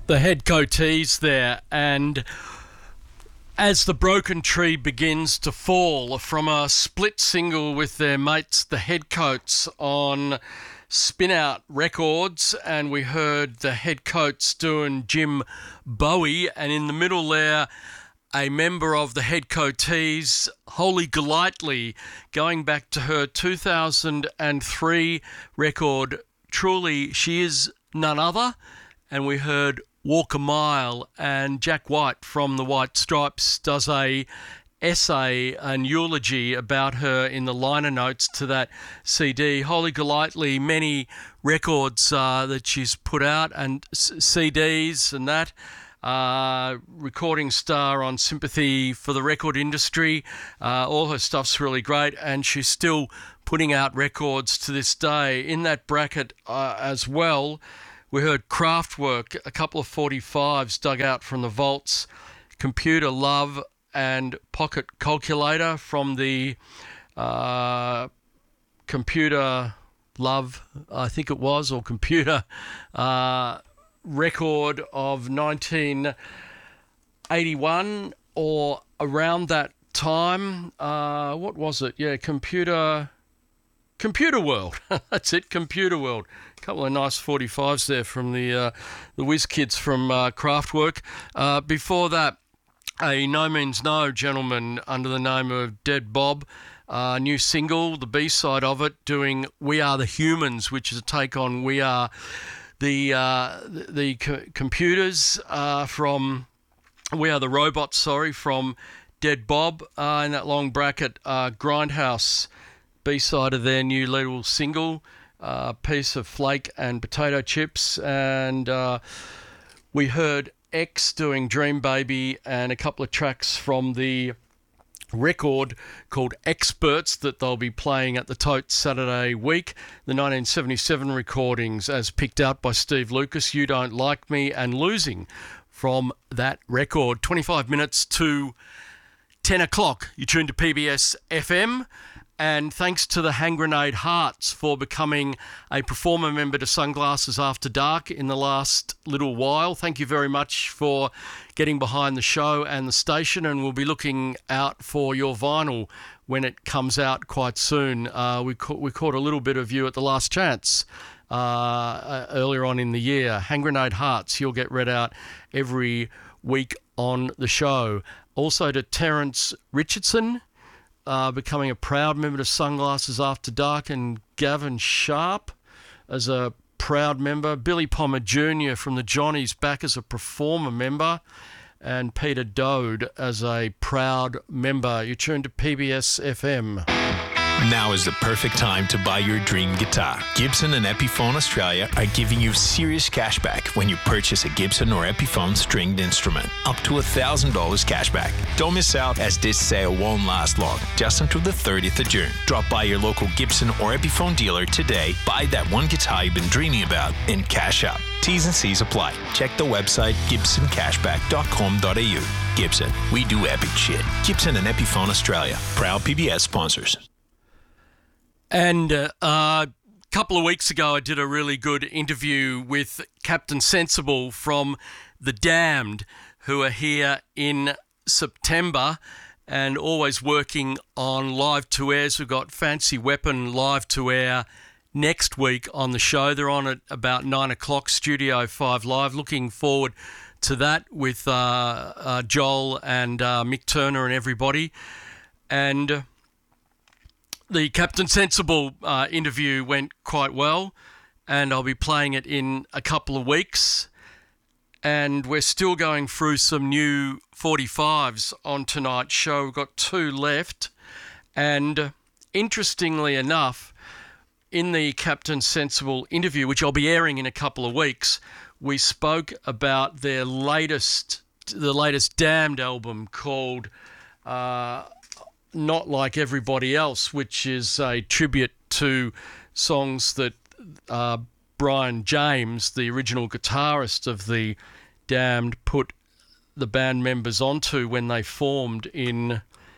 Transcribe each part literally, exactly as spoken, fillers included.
The Head Coatees there, and as the Broken Tree begins to fall from a split single with their mates, the Headcoats, on Spin Out Records, and we heard the Headcoats doing Jim Bowie, and in the middle there, a member of the Headcoatees, Holly Golightly, going back to her two thousand three record, Truly She Is None Other, and we heard Walk a Mile, and Jack White from the White Stripes does a essay and eulogy about her in the liner notes to that C D. Holly Golightly, many records uh, that she's put out and C Ds and that. Uh, recording star on Sympathy for the Record Industry. Uh, all her stuff's really great, and she's still putting out records to this day. In that bracket uh, as well, we heard Kraftwerk, a couple of forty-fives dug out from the vaults, Computer Love and Pocket Calculator from the uh, Computer Love, I think it was, or Computer uh, record of nineteen eighty-one or around that time. Uh, what was it? Yeah, Computer... Computer World. That's it, Computer World. A couple of nice forty-fives there from the uh, the whiz kids from uh, Kraftwerk. Uh, before that, a No Means No gentleman under the name of Dead Bob. Uh, new single, the B-side of it, doing We Are the Humans, which is a take on We Are the uh, the, the co- computers uh, from... We Are the Robots, sorry, from Dead Bob. Uh, in that long bracket, uh, Grindhouse, B-side of their new little single, uh, piece of flake and potato chips, and uh, we heard X doing Dream Baby and a couple of tracks from the record called Experts that they'll be playing at the Totes Saturday week, the nineteen seventy-seven recordings as picked out by Steve Lucas, You Don't Like Me, and Losing from that record. twenty-five minutes to ten o'clock. You tuned to P B S F M. And thanks to the Hand Grenade Hearts for becoming a performer member to Sunglasses After Dark in the last little while. Thank you very much for getting behind the show and the station, and we'll be looking out for your vinyl when it comes out quite soon. Uh, we, ca- we caught a little bit of you at the Last Chance uh, uh, earlier on in the year. Hand Grenade Hearts, you'll get read out every week on the show. Also to Terence Richardson, Uh, becoming a proud member of Sunglasses After Dark, and Gavin Sharp as a proud member. Billy Palmer Junior from the Johnnies back as a performer member, and Peter Dode as a proud member. You tune to P B S F M. Now is the perfect time to buy your dream guitar. Gibson and Epiphone Australia are giving you serious cash back when you purchase a Gibson or Epiphone stringed instrument. Up to one thousand dollars cash back. Don't miss out, as this sale won't last long. Just until the thirtieth of June. Drop by your local Gibson or Epiphone dealer today, buy that one guitar you've been dreaming about, and cash out. T's and C's apply. Check the website gibson cashback dot com dot a u. Gibson, we do epic shit. Gibson and Epiphone Australia, proud P B S sponsors. And a uh, uh, couple of weeks ago, I did a really good interview with Captain Sensible from The Damned, who are here in September and always working on live to airs. We've got Fancy Weapon live to air next week on the show. They're on at about nine o'clock, Studio five Live. Looking forward to that with uh, uh, Joel and uh, Mick Turner and everybody. And the Captain Sensible uh, interview went quite well, and I'll be playing it in a couple of weeks. And we're still going through some new forty-fives on tonight's show. We've got two left. And interestingly enough, in the Captain Sensible interview, which I'll be airing in a couple of weeks, we spoke about their latest, the latest Damned album called Uh, Not Like Everybody Else, which is a tribute to songs that uh, Brian James, the original guitarist of the Damned, put the band members onto when they formed in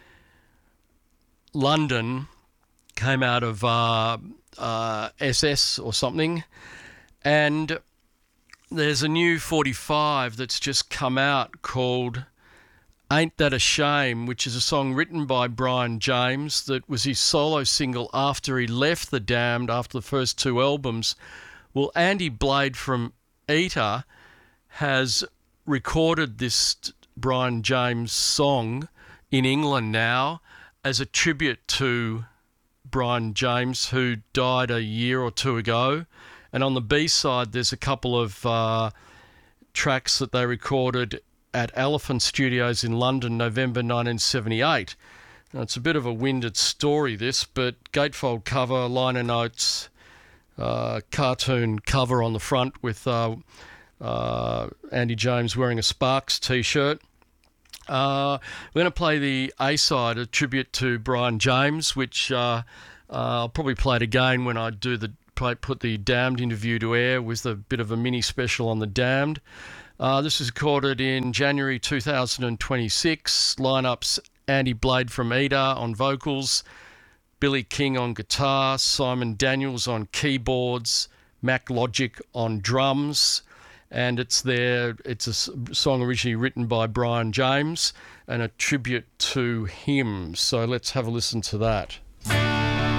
London, came out of uh, uh, S S or something. And there's a new forty-five that's just come out called Ain't That a Shame, which is a song written by Brian James that was his solo single after he left The Damned after the first two albums. Well, Andy Blade from Eater has recorded this Brian James song in England now as a tribute to Brian James, who died a year or two ago. And on the B-side, there's a couple of uh, tracks that they recorded at Elephant Studios in London, November nineteen seventy-eight. Now, it's a bit of a winded story, this, but gatefold cover, liner notes, uh, cartoon cover on the front with uh, uh, Andy James wearing a Sparks t-shirt. Uh, we're going to play the A-side, a tribute to Brian James, which uh, uh, I'll probably play it again when I do the put the Damned interview to air with a bit of a mini special on the Damned. Uh, this was recorded in January two thousand twenty-six. Lineups: Andy Blade from Eater on vocals, Billy King on guitar, Simon Daniels on keyboards, Mac Logic on drums. And it's there. It's a song originally written by Brian James and a tribute to him. So let's have a listen to that.